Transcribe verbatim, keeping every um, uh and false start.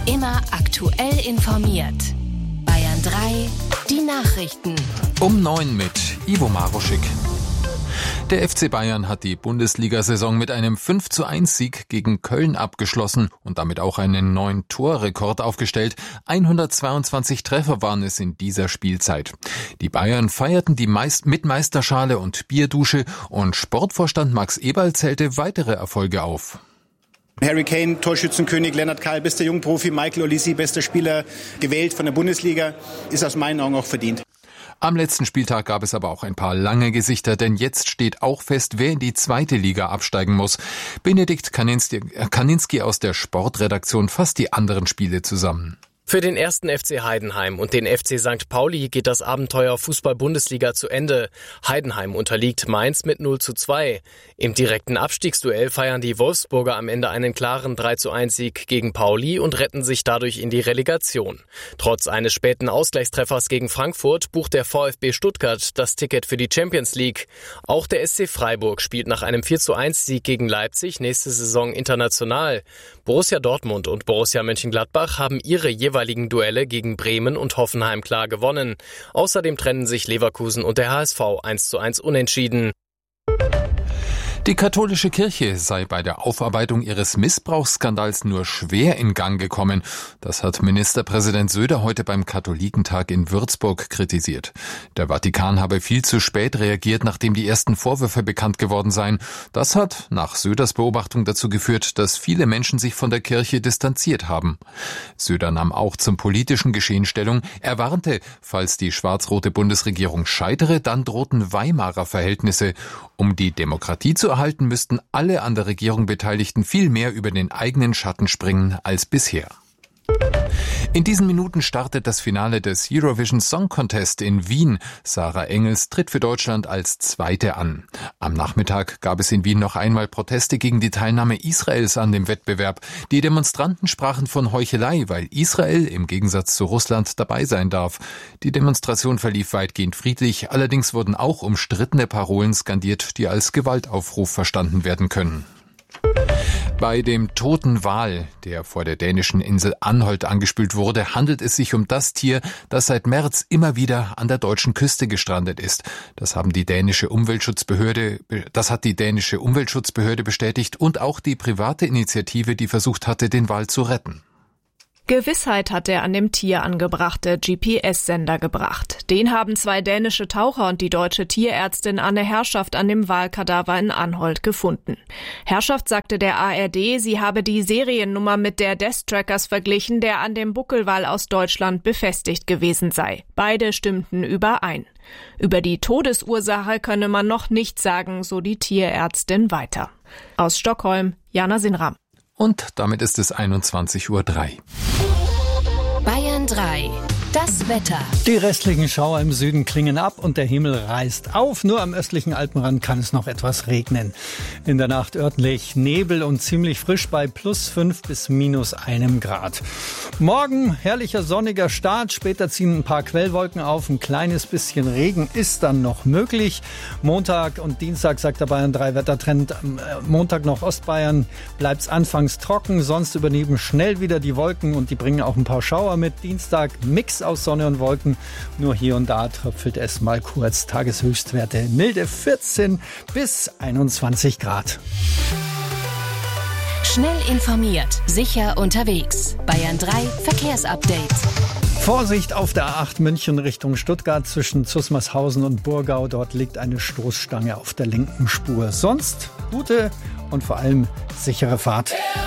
Immer aktuell informiert. Bayern drei, die Nachrichten. Um neun mit Ivo Maruschik. Der F C Bayern hat die Bundesliga-Saison mit einem fünf zu eins Sieg gegen Köln abgeschlossen und damit auch einen neuen Torrekord aufgestellt. hundertzweiundzwanzig Treffer waren es in dieser Spielzeit. Die Bayern feierten die Meist- mit Meisterschale und Bierdusche und Sportvorstand Max Eberl zählte weitere Erfolge auf. Harry Kane, Torschützenkönig, Lennart Kahl, bester Jungprofi, Michael Olise, bester Spieler gewählt von der Bundesliga, ist aus meinen Augen auch verdient. Am letzten Spieltag gab es aber auch ein paar lange Gesichter, denn jetzt steht auch fest, wer in die zweite Liga absteigen muss. Benedikt Kaninski aus der Sportredaktion fasst die anderen Spiele zusammen. Für den ersten F C Heidenheim und den F C Sankt Pauli geht das Abenteuer Fußball-Bundesliga zu Ende. Heidenheim unterliegt Mainz mit null zu zwei. Im direkten Abstiegsduell feiern die Wolfsburger am Ende einen klaren drei zu eins Sieg gegen Pauli und retten sich dadurch in die Relegation. Trotz eines späten Ausgleichstreffers gegen Frankfurt bucht der VfB Stuttgart das Ticket für die Champions League. Auch der S C Freiburg spielt nach einem vier zu eins Sieg gegen Leipzig nächste Saison international. Borussia Dortmund und Borussia Mönchengladbach haben ihre jeweiligen Duelle gegen Bremen und Hoffenheim klar gewonnen. Außerdem trennen sich Leverkusen und der H S V eins zu eins unentschieden. Die katholische Kirche sei bei der Aufarbeitung ihres Missbrauchsskandals nur schwer in Gang gekommen. Das hat Ministerpräsident Söder heute beim Katholikentag in Würzburg kritisiert. Der Vatikan habe viel zu spät reagiert, nachdem die ersten Vorwürfe bekannt geworden seien. Das hat nach Söders Beobachtung dazu geführt, dass viele Menschen sich von der Kirche distanziert haben. Söder nahm auch zum politischen Geschehen Stellung. Er warnte, falls die schwarz-rote Bundesregierung scheitere, dann drohten Weimarer Verhältnisse. Um die Demokratie zu erhalten, müssten alle an der Regierung Beteiligten viel mehr über den eigenen Schatten springen als bisher. In diesen Minuten startet das Finale des Eurovision Song Contest in Wien. Sarah Engels tritt für Deutschland als Zweite an. Am Nachmittag gab es in Wien noch einmal Proteste gegen die Teilnahme Israels an dem Wettbewerb. Die Demonstranten sprachen von Heuchelei, weil Israel im Gegensatz zu Russland dabei sein darf. Die Demonstration verlief weitgehend friedlich, allerdings wurden auch umstrittene Parolen skandiert, die als Gewaltaufruf verstanden werden können. Bei dem toten Wal, der vor der dänischen Insel Anholt angespült wurde, handelt es sich um das Tier, das seit März immer wieder an der deutschen Küste gestrandet ist. Das haben die dänische Umweltschutzbehörde, das hat die dänische Umweltschutzbehörde bestätigt und auch die private Initiative, die versucht hatte, den Wal zu retten. Gewissheit hat der an dem Tier angebrachte G P S-Sender gebracht. Den haben zwei dänische Taucher und die deutsche Tierärztin Anne Herrschaft an dem Walkadaver in Anholt gefunden. Herrschaft sagte der A R D, sie habe die Seriennummer mit der des Trackers verglichen, der an dem Buckelwal aus Deutschland befestigt gewesen sei. Beide stimmten überein. Über die Todesursache könne man noch nichts sagen, so die Tierärztin weiter. Aus Stockholm, Jana Sinram. Und damit ist es einundzwanzig Uhr drei. Bayern drei. Das Wetter. Die restlichen Schauer im Süden klingen ab und der Himmel reißt auf. Nur am östlichen Alpenrand kann es noch etwas regnen. In der Nacht örtlich Nebel und ziemlich frisch bei plus fünf bis minus einem Grad. Morgen herrlicher sonniger Start. Später ziehen ein paar Quellwolken auf. Ein kleines bisschen Regen ist dann noch möglich. Montag und Dienstag sagt der Bayern drei Wettertrend. Montag noch Ostbayern bleibt es anfangs trocken. Sonst übernehmen schnell wieder die Wolken und die bringen auch ein paar Schauer mit. Dienstag Mix aus Sonne und Wolken. Nur hier und da tröpfelt es mal kurz. Tageshöchstwerte milde vierzehn bis einundzwanzig Grad. Schnell informiert, sicher unterwegs. Bayern drei Verkehrsupdate. Vorsicht auf der A acht München Richtung Stuttgart zwischen Zusmarshausen und Burgau. Dort liegt eine Stoßstange auf der linken Spur. Sonst gute und vor allem sichere Fahrt.